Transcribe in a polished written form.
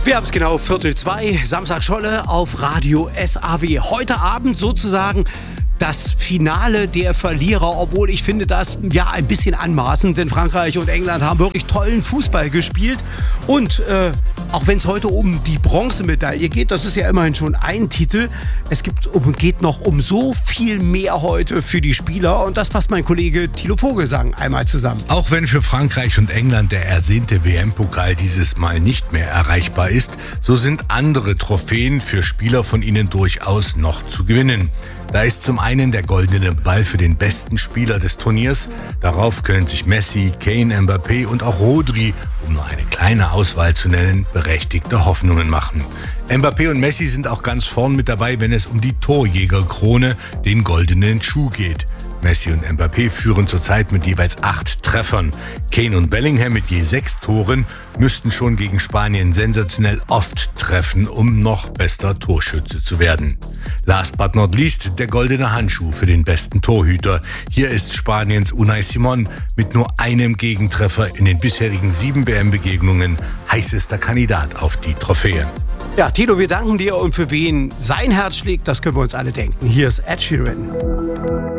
Wir haben es genau 1:45, Samstag Scholle auf Radio SAW. Heute Abend sozusagen das Finale der Verlierer, obwohl ich finde das ja ein bisschen anmaßend, denn Frankreich und England haben wirklich tollen Fußball gespielt. Und auch wenn es heute um die Bronzemedaille geht, das ist ja immerhin schon ein Titel, geht noch um so viel mehr heute für die Spieler und das fasst mein Kollege Thilo Vogelsang einmal zusammen. Auch wenn für Frankreich und England der ersehnte WM-Pokal dieses Mal nicht mehr erreichbar ist, so sind andere Trophäen für Spieler von ihnen durchaus noch zu gewinnen. Da ist zum einen der goldene Ball für den besten Spieler des Turniers. Darauf können sich Messi, Kane, Mbappé und auch Rodri, um nur eine kleine Auswahl zu nennen, berechtigte Hoffnungen machen. Mbappé und Messi sind auch ganz vorn mit dabei, wenn es um die Torjägerkrone, den goldenen Schuh geht. Messi und Mbappé führen zurzeit mit jeweils 8 Treffern. Kane und Bellingham mit je 6 Toren müssten schon gegen Spanien sensationell oft treffen, um noch bester Torschütze zu werden. Last but not least der goldene Handschuh für den besten Torhüter. Hier ist Spaniens Unai Simón mit nur einem Gegentreffer in den bisherigen 7 WM-Begegnungen heißester Kandidat auf die Trophäe. Ja, Tilo, wir danken dir und für wen sein Herz schlägt, das können wir uns alle denken. Hier ist Ed Sheeran.